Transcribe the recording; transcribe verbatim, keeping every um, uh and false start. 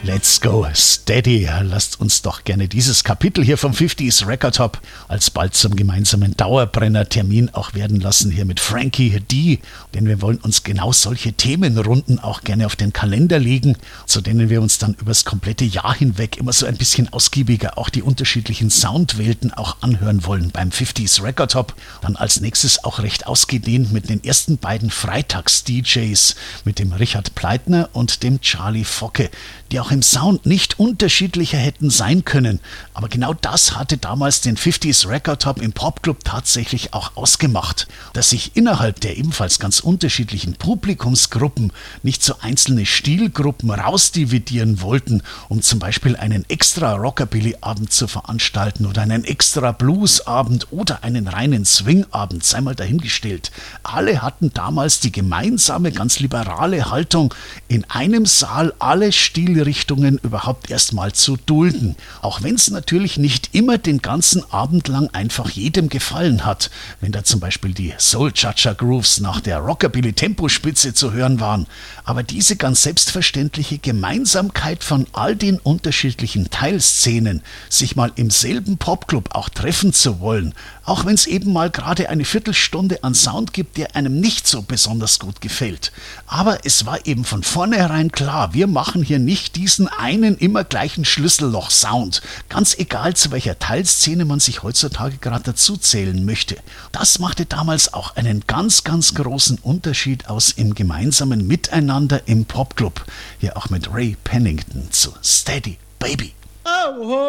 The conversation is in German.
Let's go steady. Lasst uns doch gerne dieses Kapitel hier vom fünfziger Record Hop alsbald zum gemeinsamen Dauerbrenner-Termin auch werden lassen hier mit Frankie D. Denn wir wollen uns genau solche Themenrunden auch gerne auf den Kalender legen, zu denen wir uns dann übers komplette Jahr hinweg immer so ein bisschen ausgiebiger auch die unterschiedlichen Soundwelten auch anhören wollen beim fünfziger Record Hop. Dann als nächstes auch recht ausgedehnt mit den ersten beiden Freitags-D Js, mit dem Richard Pleitner und dem Charlie Focke, die auch im Sound nicht unterschiedlicher hätten sein können. Aber genau das hatte damals den fünfziger Record Hop im Popclub tatsächlich auch ausgemacht, dass sich innerhalb der ebenfalls ganz unterschiedlichen Publikumsgruppen nicht so einzelne Stilgruppen rausdividieren wollten, um zum Beispiel einen extra Rockabilly-Abend zu veranstalten oder einen extra Blues-Abend oder einen reinen Swing-Abend, sei mal dahingestellt. Alle hatten damals die gemeinsame, ganz liberale Haltung, in einem Saal alle Stilrichtungen überhaupt erstmal zu dulden. Auch wenn es natürlich nicht immer den ganzen Abend lang einfach jedem gefallen hat, wenn da zum Beispiel die Soul-Cha-Cha-Grooves nach der Rockabilly-Tempospitze zu hören waren. Aber diese ganz selbstverständliche Gemeinsamkeit von all den unterschiedlichen Teilszenen, sich mal im selben Popclub auch treffen zu wollen, auch wenn es eben mal gerade eine Viertelstunde an Sound gibt, der einem nicht so besonders gut gefällt. Aber es war eben von vornherein klar, wir machen hier nicht diesen einen immer gleichen Schlüsselloch-Sound, ganz egal zu welcher Teilszene man sich heutzutage gerade dazu zählen möchte. Das machte damals auch einen ganz, ganz großen Unterschied aus im gemeinsamen Miteinander im Popclub. Hier auch mit Ray Pennington zu Steady Baby. Oh,